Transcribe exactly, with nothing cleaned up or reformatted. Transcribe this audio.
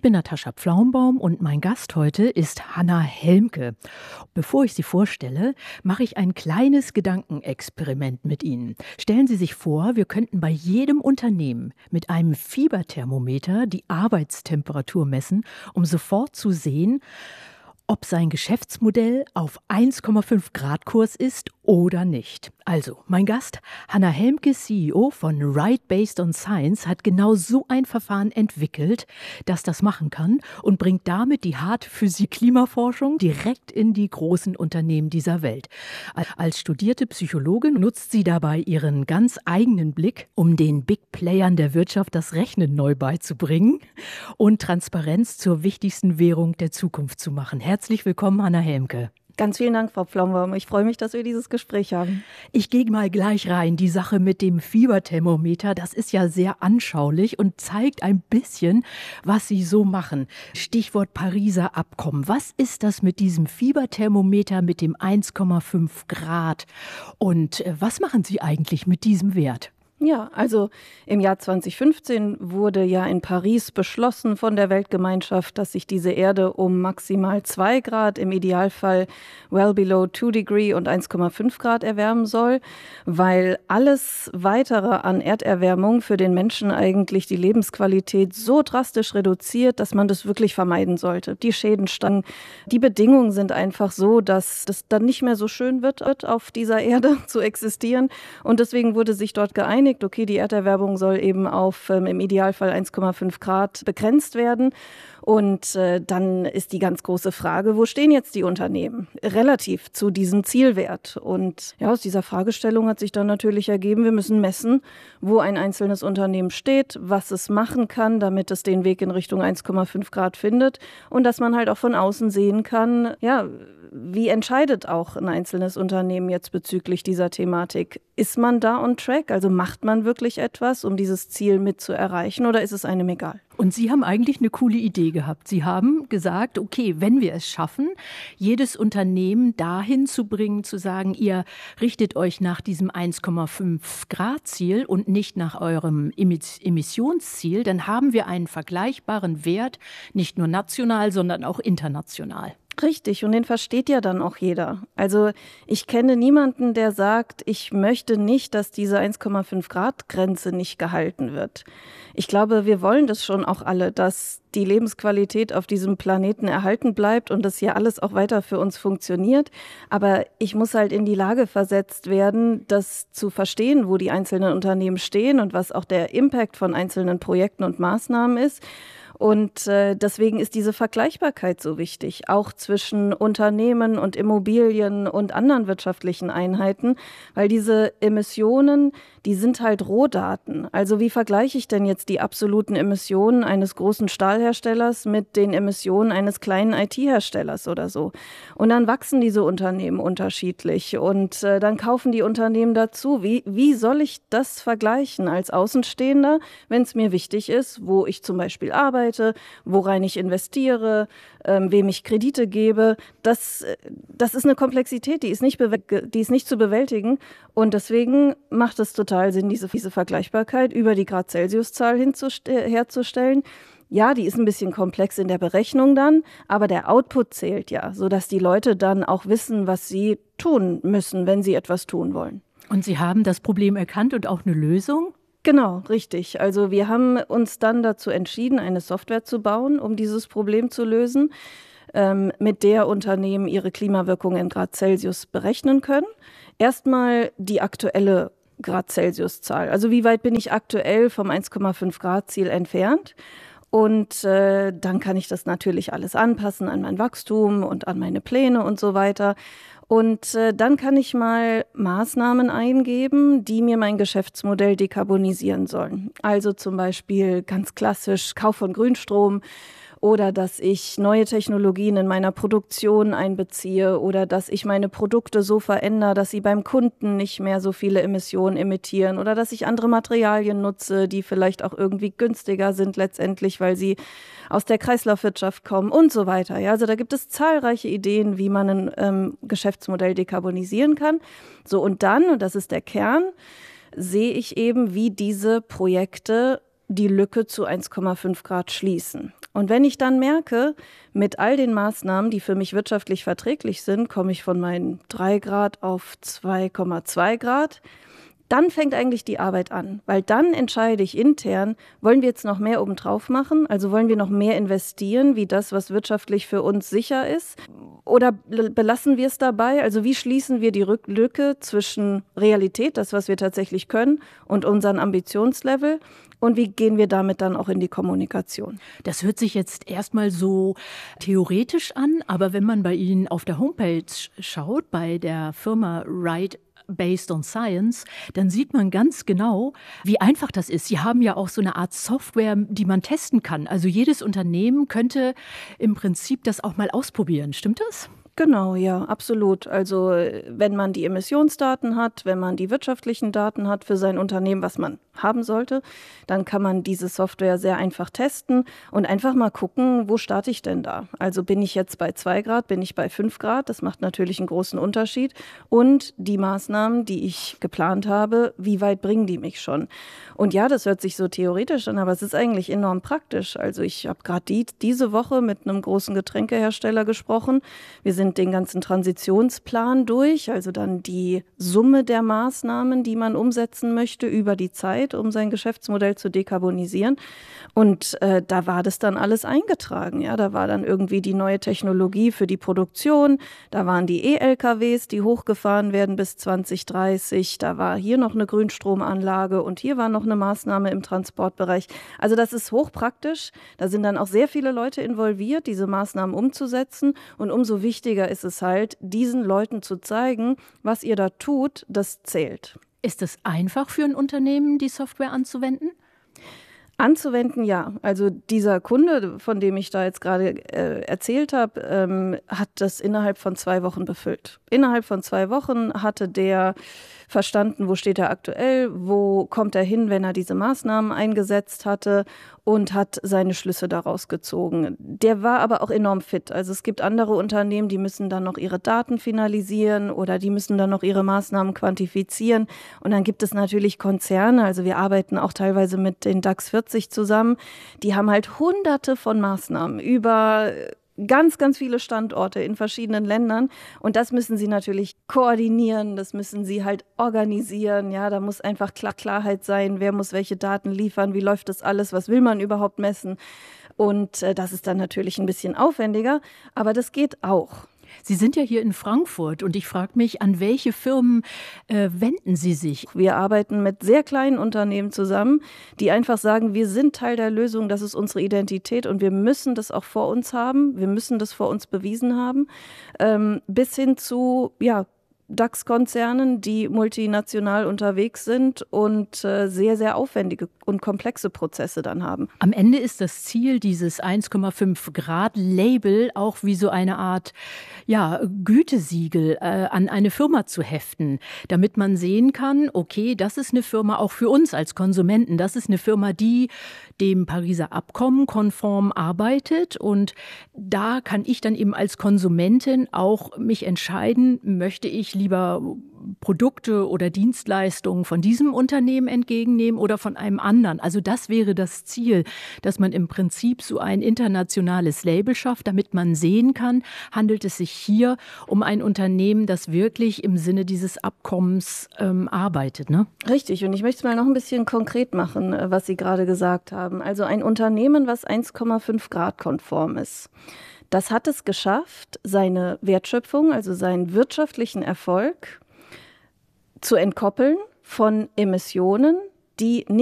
bin Natascha Pflaumbaum und mein Gast heute ist Hannah Helmke. Bevor ich sie vorstelle, mache ich ein kleines Gedankenexperiment mit Ihnen. Stellen Sie sich vor, wir könnten bei jedem Unternehmen mit einem Fieberthermometer die Arbeitstemperatur messen, um sofort zu sehen, ob sein Geschäftsmodell auf eins Komma fünf Grad Kurs ist oder nicht. Also, mein Gast, Hannah Helmke, C E O von Right Based on Science, hat genau so ein Verfahren entwickelt, das das machen kann und bringt damit die harte Physik-Klimaforschung direkt in die großen Unternehmen dieser Welt. Als studierte Psychologin nutzt sie dabei ihren ganz eigenen Blick, um den Big Playern der Wirtschaft das Rechnen neu beizubringen und Transparenz zur wichtigsten Währung der Zukunft zu machen. Herzlich willkommen, Hannah Helmke. Ganz vielen Dank, Frau Pflaumbaum. Ich freue mich, dass wir dieses Gespräch haben. Ich gehe mal gleich rein. Die Sache mit dem Fieberthermometer, das ist ja sehr anschaulich und zeigt ein bisschen, was Sie so machen. Stichwort Pariser Abkommen. Was ist das mit diesem Fieberthermometer mit dem eins Komma fünf Grad? Und was machen Sie eigentlich mit diesem Wert? Ja, also im Jahr zwanzig fünfzehn wurde ja in Paris beschlossen von der Weltgemeinschaft, dass sich diese Erde um maximal zwei Grad, im Idealfall well below two degree und eins Komma fünf Grad erwärmen soll, weil alles Weitere an Erderwärmung für den Menschen eigentlich die Lebensqualität so drastisch reduziert, dass man das wirklich vermeiden sollte. Die Schäden steigen. Die Bedingungen sind einfach so, dass es dann nicht mehr so schön wird, auf dieser Erde zu existieren. Und deswegen wurde sich dort geeinigt, okay, die Erderwärmung soll eben auf ähm, im Idealfall eins Komma fünf Grad begrenzt werden. Und äh, dann ist die ganz große Frage, wo stehen jetzt die Unternehmen relativ zu diesem Zielwert? Und ja, aus dieser Fragestellung hat sich dann natürlich ergeben, wir müssen messen, wo ein einzelnes Unternehmen steht, was es machen kann, damit es den Weg in Richtung eins Komma fünf Grad findet und dass man halt auch von außen sehen kann, ja, wie entscheidet auch ein einzelnes Unternehmen jetzt bezüglich dieser Thematik? Ist man da on track? Also macht man wirklich etwas, um dieses Ziel mit zu erreichen, oder ist es einem egal? Und Sie haben eigentlich eine coole Idee gehabt. Sie haben gesagt, okay, wenn wir es schaffen, jedes Unternehmen dahin zu bringen, zu sagen, ihr richtet euch nach diesem eins Komma fünf Grad Ziel und nicht nach eurem Emissionsziel, dann haben wir einen vergleichbaren Wert, nicht nur national, sondern auch international. Richtig, und den versteht ja dann auch jeder. Also ich kenne niemanden, der sagt, ich möchte nicht, dass diese eins Komma fünf Grad Grenze nicht gehalten wird. Ich glaube, wir wollen das schon auch alle, dass die Lebensqualität auf diesem Planeten erhalten bleibt und das hier alles auch weiter für uns funktioniert. Aber ich muss halt in die Lage versetzt werden, das zu verstehen, wo die einzelnen Unternehmen stehen und was auch der Impact von einzelnen Projekten und Maßnahmen ist. Und äh, deswegen ist diese Vergleichbarkeit so wichtig, auch zwischen Unternehmen und Immobilien und anderen wirtschaftlichen Einheiten, weil diese Emissionen, die sind halt Rohdaten. Also wie vergleiche ich denn jetzt die absoluten Emissionen eines großen Stahlherstellers mit den Emissionen eines kleinen I T-Herstellers oder so? Und dann wachsen diese Unternehmen unterschiedlich und äh, dann kaufen die Unternehmen dazu. Wie, wie soll ich das vergleichen als Außenstehender, wenn es mir wichtig ist, wo ich zum Beispiel arbeite, worein ich investiere, ähm, wem ich Kredite gebe. Das, das ist eine Komplexität, die ist nicht, bewe- die ist nicht zu bewältigen. Und deswegen macht es total Sinn, diese, diese Vergleichbarkeit über die Grad-Celsius-Zahl hinzust- herzustellen. Ja, die ist ein bisschen komplex in der Berechnung dann, aber der Output zählt ja, sodass die Leute dann auch wissen, was sie tun müssen, wenn sie etwas tun wollen. Und Sie haben das Problem erkannt und auch eine Lösung? Genau, richtig. Also wir haben uns dann dazu entschieden, eine Software zu bauen, um dieses Problem zu lösen, ähm, mit der Unternehmen ihre Klimawirkung in Grad Celsius berechnen können. Erstmal die aktuelle Grad Celsius-Zahl. Also wie weit bin ich aktuell vom eins Komma fünf Grad Ziel entfernt? Und äh, dann kann ich das natürlich alles anpassen an mein Wachstum und an meine Pläne und so weiter. Und äh, dann kann ich mal Maßnahmen eingeben, die mir mein Geschäftsmodell dekarbonisieren sollen. Also zum Beispiel ganz klassisch Kauf von Grünstrom oder dass ich neue Technologien in meiner Produktion einbeziehe oder dass ich meine Produkte so verändere, dass sie beim Kunden nicht mehr so viele Emissionen emittieren oder dass ich andere Materialien nutze, die vielleicht auch irgendwie günstiger sind letztendlich, weil sie aus der Kreislaufwirtschaft kommen und so weiter. Ja, also da gibt es zahlreiche Ideen, wie man ein ähm, Geschäftsmodell dekarbonisieren kann. So, und dann, und das ist der Kern, sehe ich eben, wie diese Projekte die Lücke zu eins Komma fünf Grad schließen. Und wenn ich dann merke, mit all den Maßnahmen, die für mich wirtschaftlich verträglich sind, komme ich von meinen drei Grad auf zwei Komma zwei Grad, dann fängt eigentlich die Arbeit an, weil dann entscheide ich intern, wollen wir jetzt noch mehr obendrauf machen, also wollen wir noch mehr investieren, wie das, was wirtschaftlich für uns sicher ist, oder belassen wir es dabei, also wie schließen wir die Lücke zwischen Realität, das, was wir tatsächlich können, und unseren Ambitionslevel, und wie gehen wir damit dann auch in die Kommunikation? Das hört sich jetzt erstmal so theoretisch an, aber wenn man bei Ihnen auf der Homepage schaut, bei der Firma Right Based on Science, dann sieht man ganz genau, wie einfach das ist. Sie haben ja auch so eine Art Software, die man testen kann. Also jedes Unternehmen könnte im Prinzip das auch mal ausprobieren. Stimmt das? Genau, ja, absolut. Also wenn man die Emissionsdaten hat, wenn man die wirtschaftlichen Daten hat für sein Unternehmen, was man haben sollte, dann kann man diese Software sehr einfach testen und einfach mal gucken, wo starte ich denn da? Also bin ich jetzt bei zwei Grad, bin ich bei fünf Grad? Das macht natürlich einen großen Unterschied. Und die Maßnahmen, die ich geplant habe, wie weit bringen die mich schon? Und ja, das hört sich so theoretisch an, aber es ist eigentlich enorm praktisch. Also ich habe gerade die, diese Woche mit einem großen Getränkehersteller gesprochen. Wir sind den ganzen Transitionsplan durch, also dann die Summe der Maßnahmen, die man umsetzen möchte über die Zeit, um sein Geschäftsmodell zu dekarbonisieren. Und äh, da war das dann alles eingetragen. Ja, da war dann irgendwie die neue Technologie für die Produktion, da waren die E-L K Ws, die hochgefahren werden bis zwanzig dreißig, da war hier noch eine Grünstromanlage und hier war noch eine Maßnahme im Transportbereich. Also das ist hochpraktisch. Da sind dann auch sehr viele Leute involviert, diese Maßnahmen umzusetzen. Und umso wichtiger ist es halt, diesen Leuten zu zeigen, was ihr da tut, das zählt. Ist es einfach für ein Unternehmen, die Software anzuwenden? Anzuwenden, ja. Also dieser Kunde, von dem ich da jetzt gerade äh, erzählt habe, ähm, hat das innerhalb von zwei Wochen befüllt. Innerhalb von zwei Wochen hatte der verstanden, wo steht er aktuell, wo kommt er hin, wenn er diese Maßnahmen eingesetzt hatte, und hat seine Schlüsse daraus gezogen. Der war aber auch enorm fit. Also es gibt andere Unternehmen, die müssen dann noch ihre Daten finalisieren oder die müssen dann noch ihre Maßnahmen quantifizieren. Und dann gibt es natürlich Konzerne, also wir arbeiten auch teilweise mit den DAX vierzig zusammen, die haben halt hunderte von Maßnahmen über ganz, ganz viele Standorte in verschiedenen Ländern, und das müssen sie natürlich koordinieren, das müssen sie halt organisieren, ja, da muss einfach Klar- Klarheit sein, wer muss welche Daten liefern, wie läuft das alles, was will man überhaupt messen, und äh, das ist dann natürlich ein bisschen aufwendiger, aber das geht auch. Sie sind ja hier in Frankfurt und ich frage mich, an welche Firmen äh, wenden Sie sich? Wir arbeiten mit sehr kleinen Unternehmen zusammen, die einfach sagen, wir sind Teil der Lösung, das ist unsere Identität und wir müssen das auch vor uns haben, wir müssen das vor uns bewiesen haben, ähm, bis hin zu, ja, DAX-Konzernen, die multinational unterwegs sind und äh, sehr, sehr aufwendige und komplexe Prozesse dann haben. Am Ende ist das Ziel dieses eins Komma fünf Grad Label auch wie so eine Art ja, Gütesiegel äh, an eine Firma zu heften, damit man sehen kann, okay, das ist eine Firma auch für uns als Konsumenten, das ist eine Firma, die dem Pariser Abkommen konform arbeitet, und da kann ich dann eben als Konsumentin auch mich entscheiden, möchte ich lieber Produkte oder Dienstleistungen von diesem Unternehmen entgegennehmen oder von einem anderen. Also das wäre das Ziel, dass man im Prinzip so ein internationales Label schafft, damit man sehen kann, handelt es sich hier um ein Unternehmen, das wirklich im Sinne dieses Abkommens ähm, arbeitet, ne? Richtig, und ich möchte es mal noch ein bisschen konkret machen, was Sie gerade gesagt haben. Also ein Unternehmen, was eins Komma fünf Grad konform ist. Das hat es geschafft, seine Wertschöpfung, also seinen wirtschaftlichen Erfolg zu entkoppeln von Emissionen, die nicht